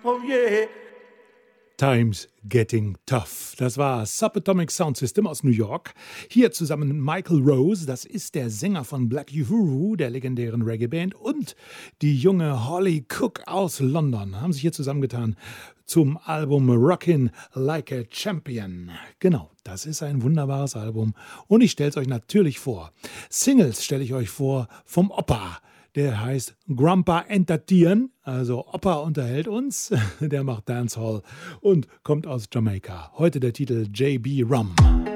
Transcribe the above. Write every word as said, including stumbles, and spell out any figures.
oh yeah. Times Getting Tough. Das war Subatomic Sound System aus New York. Hier zusammen mit Michael Rose, das ist der Sänger von Black Uhuru, der legendären Reggae-Band, und die junge Holly Cook aus London haben sich hier zusammengetan zum Album Rockin' Like a Champion. Genau, das ist ein wunderbares Album und ich stelle es euch natürlich vor. Singles stelle ich euch vor vom Opa. Der heißt Grandpa Entertainen, also Opa unterhält uns, der macht Dancehall und kommt aus Jamaika. Heute der Titel J B Rum.